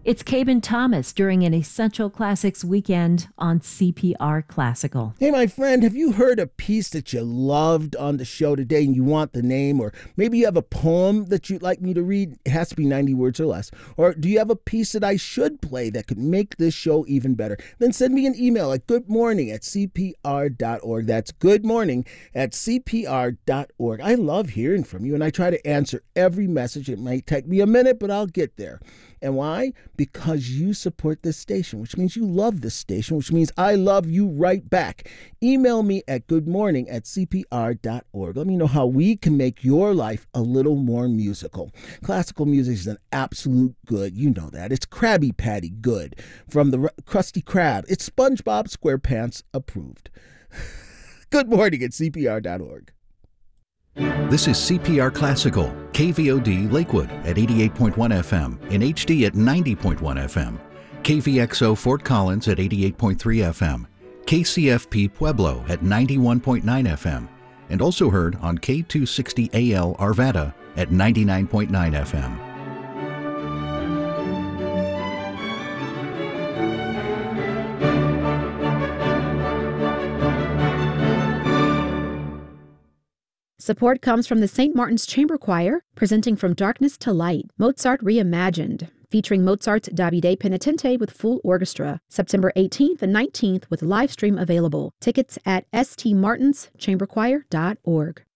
It's Cabin Thomas during an Essential Classics weekend on CPR Classical. Hey, my friend, have you heard a piece that you loved on the show today and you want the name? Or maybe you have a poem that you'd like me to read. It has to be 90 words or less. Or do you have a piece that I should play that could make this show even better? Then send me an email at goodmorning@cpr.org. That's goodmorning@cpr.org. I love hearing from you, and I try to answer every message. It might take me a minute, but I'll get there. And why? Because you support this station, which means you love this station, which means I love you right back. Email me at goodmorning@cpr.org. Let me know how we can make your life a little more musical. Classical music is an absolute good. You know that. It's Krabby Patty good. From the Krusty Krab. It's SpongeBob SquarePants approved. Good morning at cpr.org. This is CPR Classical, KVOD Lakewood at 88.1 FM, in HD at 90.1 FM, KVXO Fort Collins at 88.3 FM, KCFP Pueblo at 91.9 FM, and also heard on K260AL Arvada at 99.9 FM. Support comes from the St. Martin's Chamber Choir, presenting From Darkness to Light, Mozart Reimagined, featuring Mozart's Davide Penitente with full orchestra, September 18th and 19th with live stream available. Tickets at stmartinschamberchoir.org.